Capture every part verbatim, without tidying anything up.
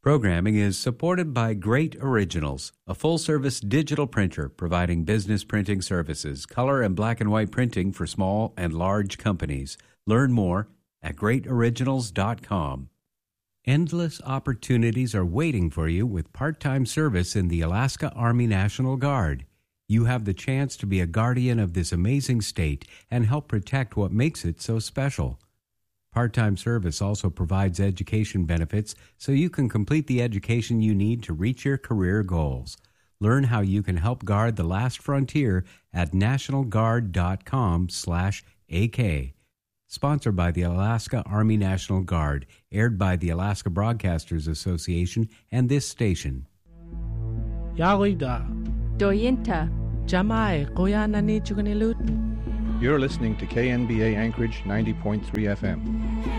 Programming is supported by Great Originals, a full-service digital printer providing business printing services, color and black and white printing for small and large companies. Learn more at great originals dot com. Endless opportunities are waiting for you with part-time service in the Alaska Army National Guard. You have the chance to be a guardian of this amazing state and help protect what makes it so special. Part-time service also provides education benefits so you can complete the education you need to reach your career goals. Learn how you can help guard the last frontier at national guard dot com slash A K. Sponsored by the Alaska Army National Guard, aired by the Alaska Broadcasters Association and this station. Yarida. Doyinta. Jamai Koyanani Chukanilut. You're listening to K N B A Anchorage ninety point three F M.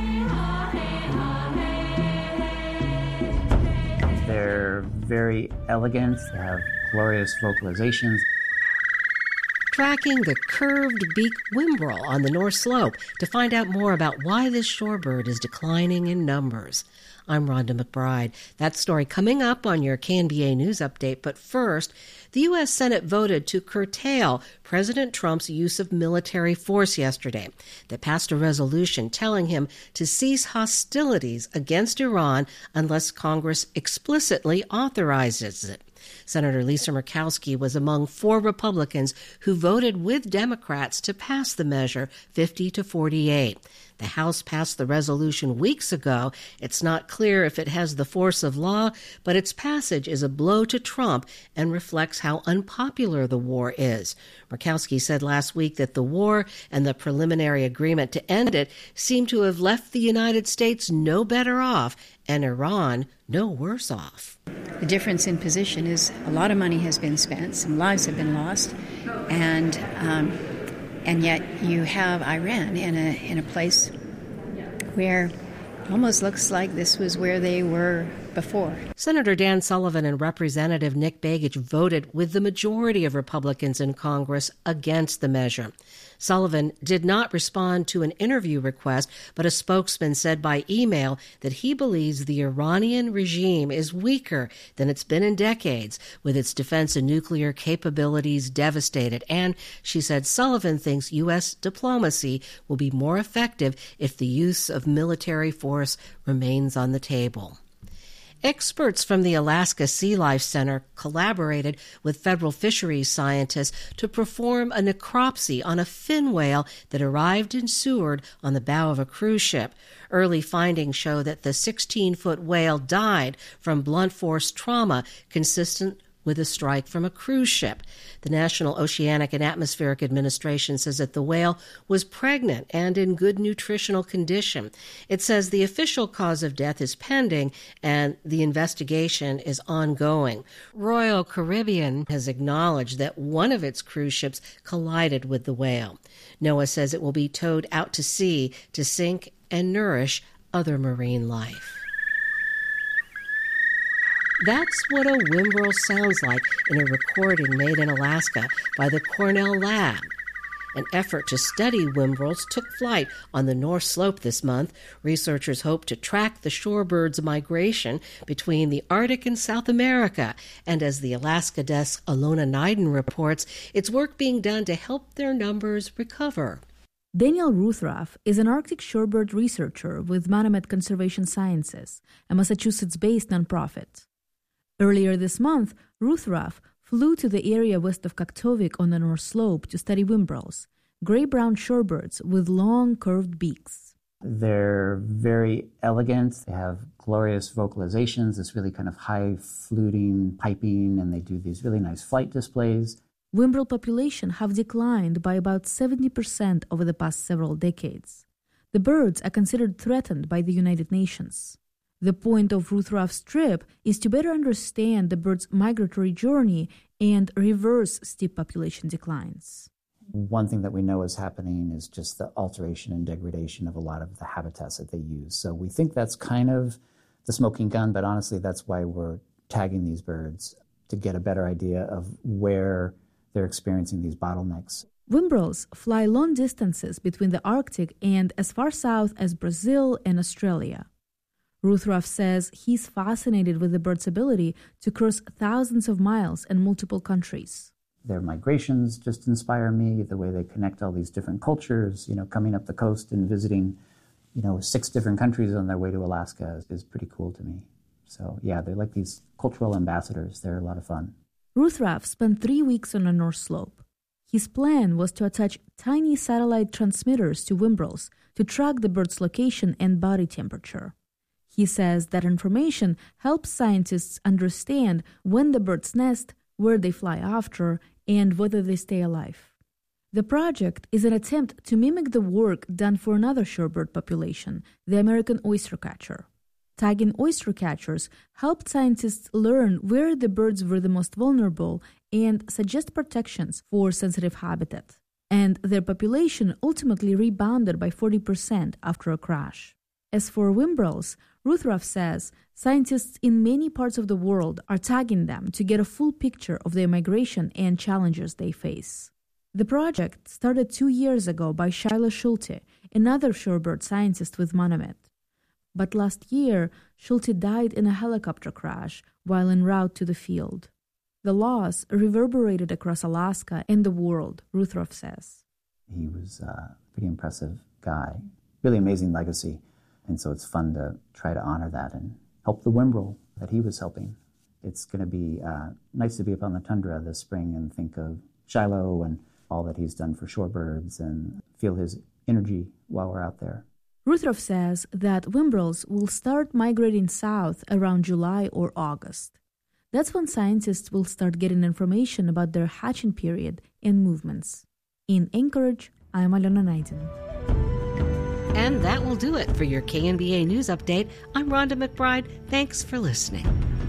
They're very elegant, they have glorious vocalizations. Tracking the curved beak whimbrel on the North Slope to find out more about why this shorebird is declining in numbers. I'm Rhonda McBride. That story coming up on your K N B A News Update. But first, the U S Senate voted to curtail President Trump's use of military force yesterday. They passed a resolution telling him to cease hostilities against Iran unless Congress explicitly authorizes it. Senator Lisa Murkowski was among four Republicans who voted with Democrats to pass the measure fifty to forty-eight. The House passed the resolution weeks ago. It's not clear if it has the force of law, but its passage is a blow to Trump and reflects how unpopular the war is. Murkowski said last week that the war and the preliminary agreement to end it seem to have left the United States no better off and Iran no worse off. The difference in position is a lot of money has been spent, some lives have been lost, and um, and yet you have Iran in a in a place where it almost looks like this was where they were before. Senator Dan Sullivan and Representative Nick Begich voted with the majority of Republicans in Congress against the measure. Sullivan did not respond to an interview request, but a spokesman said by email that he believes the Iranian regime is weaker than it's been in decades, with its defense and nuclear capabilities devastated. And she said Sullivan thinks U S diplomacy will be more effective if the use of military force remains on the table. Experts from the Alaska Sea Life Center collaborated with federal fisheries scientists to perform a necropsy on a fin whale that arrived in Seward on the bow of a cruise ship. Early findings show that the sixteen-foot whale died from blunt force trauma consistent with a strike from a cruise ship. The National Oceanic and Atmospheric Administration says that the whale was pregnant and in good nutritional condition. It says the official cause of death is pending and the investigation is ongoing. Royal Caribbean has acknowledged that one of its cruise ships collided with the whale. NOAA says it will be towed out to sea to sink and nourish other marine life. That's what a whimbrel sounds like in a recording made in Alaska by the Cornell Lab. An effort to study whimbrels took flight on the North Slope this month. Researchers hope to track the shorebird's migration between the Arctic and South America. And as the Alaska desk Alona Nyden reports, it's work being done to help their numbers recover. Daniel Ruthroff is an Arctic shorebird researcher with Manomet Conservation Sciences, a Massachusetts-based nonprofit. Earlier this month, Ruthroff flew to the area west of Kaktovik on the North Slope to study whimbrels, gray-brown shorebirds with long, curved beaks. They're very elegant. They have glorious vocalizations, this really kind of high fluting piping, and they do these really nice flight displays. Whimbrel population have declined by about seventy percent over the past several decades. The birds are considered threatened by the United Nations. The point of Ruthroff's trip is to better understand the bird's migratory journey and reverse steep population declines. One thing that we know is happening is just the alteration and degradation of a lot of the habitats that they use. So we think that's kind of the smoking gun, but honestly, that's why we're tagging these birds, to get a better idea of where they're experiencing these bottlenecks. Whimbrels fly long distances between the Arctic and as far south as Brazil and Australia. Ruthroff says he's fascinated with the birds' ability to cross thousands of miles in multiple countries. Their migrations just inspire me, the way they connect all these different cultures, you know, coming up the coast and visiting, you know, six different countries on their way to Alaska is, is pretty cool to me. So, yeah, they're like these cultural ambassadors. They're a lot of fun. Ruthroff spent three weeks on the North Slope. His plan was to attach tiny satellite transmitters to wimbrels to track the bird's location and body temperature. He says that information helps scientists understand when the birds nest, where they fly after, and whether they stay alive. The project is an attempt to mimic the work done for another shorebird population, the American oystercatcher. Tagging oystercatchers helped scientists learn where the birds were the most vulnerable and suggest protections for sensitive habitat. And their population ultimately rebounded by forty percent after a crash. As for wimbrels, Ruthroff says scientists in many parts of the world are tagging them to get a full picture of their migration and challenges they face. The project started two years ago by Shiloh Schulte, another shorebird scientist with Manomet. But last year, Schulte died in a helicopter crash while en route to the field. The loss reverberated across Alaska and the world, Ruthroff says. He was a pretty impressive guy, really amazing legacy. And so it's fun to try to honor that and help the wimbrel that he was helping. It's going to be uh, nice to be up on the tundra this spring and think of Shiloh and all that he's done for shorebirds and feel his energy while we're out there. Ruthroff says that wimbrels will start migrating south around July or August. That's when scientists will start getting information about their hatching period and movements. In Anchorage, I'm Alona Naidin. And that will do it for your K N B A News Update. I'm Rhonda McBride. Thanks for listening.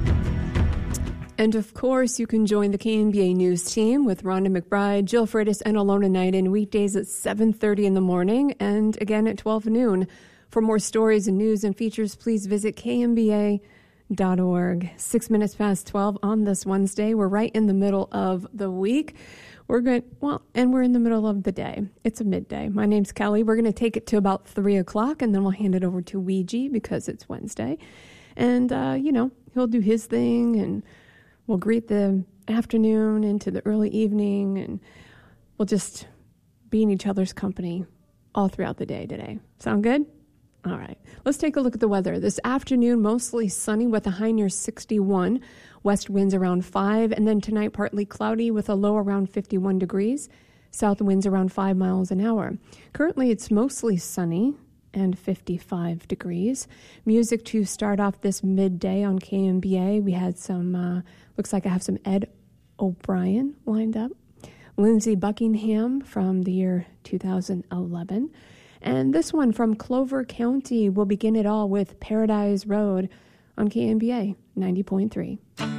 And of course, you can join the K N B A News team with Rhonda McBride, Jill Freitas, and Alona Naidin weekdays at seven thirty in the morning and again at twelve noon. For more stories and news and features, please visit K N B A dot org. Six minutes past twelve on this Wednesday. We're right in the middle of the week. We're going, well, and we're in the middle of the day. It's a midday. My name's Kelly. We're going to take it to about three o'clock, and then we'll hand it over to Ouija because it's Wednesday. And, uh, you know, he'll do his thing, and we'll greet the afternoon into the early evening, and we'll just be in each other's company all throughout the day today. Sound good? All right. Let's take a look at the weather. This afternoon, mostly sunny with a high near sixty-one. West winds around five, and then tonight partly cloudy with a low around fifty-one degrees. South winds around five miles an hour. Currently, it's mostly sunny and fifty-five degrees. Music to start off this midday on K N B A. We had some, uh, looks like I have some Ed O'Brien lined up. Lindsey Buckingham from the year two thousand eleven. And this one from Clover County will begin it all with Paradise Road on K N B A ninety point three.